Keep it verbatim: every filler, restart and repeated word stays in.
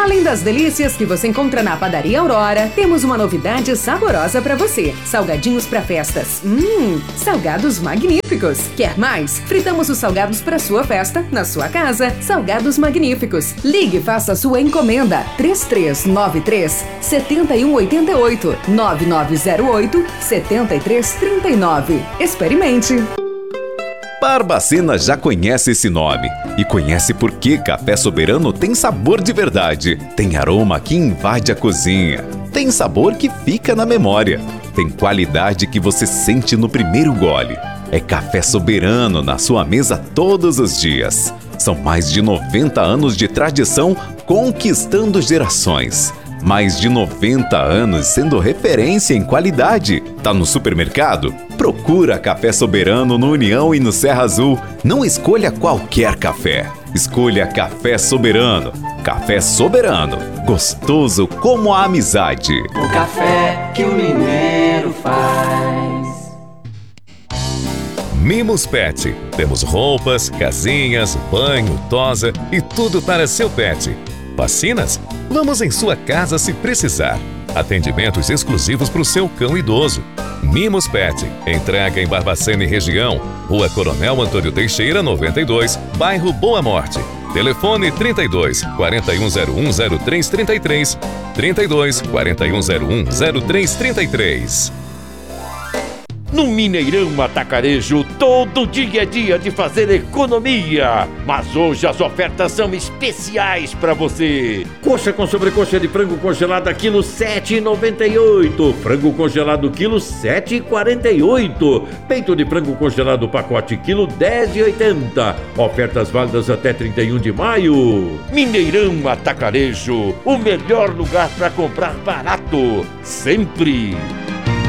Além das delícias que você encontra na Padaria Aurora, temos uma novidade saborosa para você. Salgadinhos para festas. Hum, salgados magníficos. Quer mais? Fritamos os salgados para sua festa, na sua casa. Salgados magníficos. Ligue e faça sua encomenda. três três nove três, sete um oito oito, nove nove zero oito, sete três três nove. Experimente. Barbacena já conhece esse nome e conhece por que Café Soberano tem sabor de verdade, tem aroma que invade a cozinha, tem sabor que fica na memória, tem qualidade que você sente no primeiro gole. É Café Soberano na sua mesa todos os dias. São mais de noventa anos de tradição conquistando gerações. Mais de noventa anos sendo referência em qualidade. Tá no supermercado? Procura Café Soberano no União e no Serra Azul. Não escolha qualquer café. Escolha Café Soberano. Café Soberano. Gostoso como a amizade. O café que o mineiro faz. Mimos Pet. Temos roupas, casinhas, banho, tosa e tudo para seu pet. Vacinas? Vamos em sua casa se precisar. Atendimentos exclusivos para o seu cão idoso. Mimos Pet. Entrega em Barbacena e região. Rua Coronel Antônio Teixeira, noventa e dois, bairro Boa Morte. Telefone trinta e dois, quarenta e um zero um, zero três trinta e três. trinta e dois, quarenta e um zero um, zero três trinta e três. No Mineirão Atacarejo, todo dia é dia de fazer economia. Mas hoje as ofertas são especiais para você. Coxa com sobrecoxa de frango congelada, quilo sete reais e noventa e oito centavos. Frango congelado, quilo sete reais e quarenta e oito centavos. Peito de frango congelado, pacote, quilo dez reais e oitenta centavos. Ofertas válidas até trinta e um de maio. Mineirão Atacarejo, o melhor lugar para comprar barato. Sempre.